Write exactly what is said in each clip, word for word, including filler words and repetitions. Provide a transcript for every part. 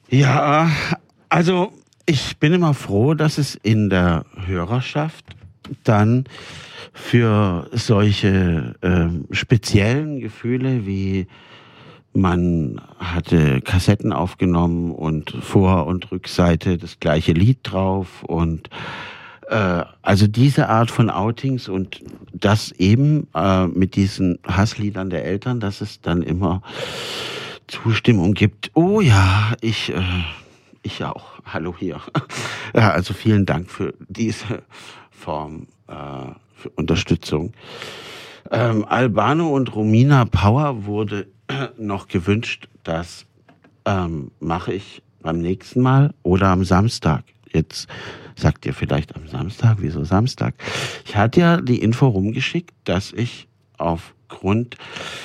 Ja, also ich bin immer froh, dass es in der Hörerschaft dann für solche ähm, speziellen Gefühle wie man hatte Kassetten aufgenommen und Vor- und Rückseite das gleiche Lied drauf und äh, also diese Art von Outings und das eben äh, mit diesen Hassliedern der Eltern, dass es dann immer Zustimmung gibt. Oh ja, ich, äh, ich auch. Hallo hier. Ja, also vielen Dank für diese Form äh, für Unterstützung. Ähm, Albano und Romina Power wurde noch gewünscht, das ähm, mache ich beim nächsten Mal oder am Samstag. Jetzt sagt ihr vielleicht am Samstag, wieso Samstag? Ich hatte ja die Info rumgeschickt, dass ich aufgrund,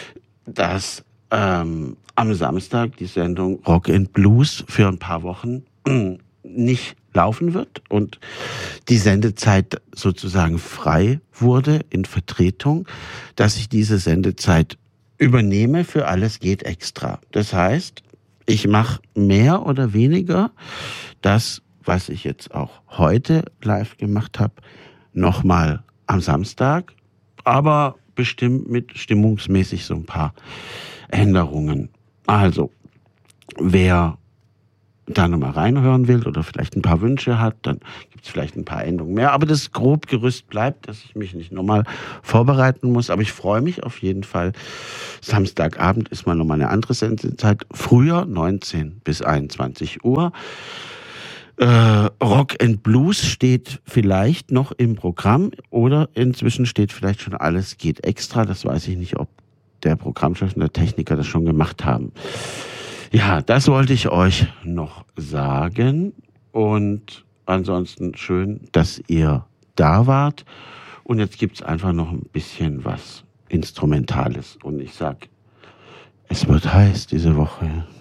dass ähm, am Samstag die Sendung Rock and Blues für ein paar Wochen nicht laufen wird und die Sendezeit sozusagen frei wurde in Vertretung, dass ich diese Sendezeit übernehme für Alles geht extra. Das heißt, ich mache mehr oder weniger das, was ich jetzt auch heute live gemacht habe, nochmal am Samstag, aber bestimmt mit stimmungsmäßig so ein paar Änderungen. Also, wer da nochmal reinhören will oder vielleicht ein paar Wünsche hat, dann gibt es vielleicht ein paar Änderungen mehr. Aber das Grobgerüst bleibt, dass ich mich nicht nochmal vorbereiten muss. Aber ich freue mich auf jeden Fall. Samstagabend ist mal nochmal eine andere Sendezeit. Früher neunzehn bis einundzwanzig Uhr. Äh, Rock and Blues steht vielleicht noch im Programm oder inzwischen steht vielleicht schon Alles geht extra. Das weiß ich nicht, ob der Programmchef und der Techniker das schon gemacht haben. Ja, das wollte ich euch noch sagen und ansonsten schön, dass ihr da wart und jetzt gibt's einfach noch ein bisschen was Instrumentales und ich sag, es wird heiß diese Woche.